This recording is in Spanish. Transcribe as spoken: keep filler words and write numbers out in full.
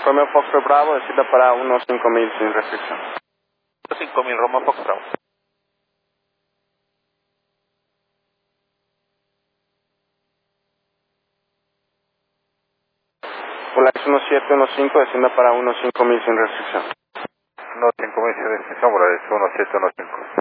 Romeo Foxtrot Bravo, descienda para unos cinco mil sin restricción. cinco mil, Romeo Fox Bravo. Volaris uno siete uno cinco, descienda para unos cinco mil sin restricción. unos cinco mil sin restricción, Volaris uno siete uno cinco.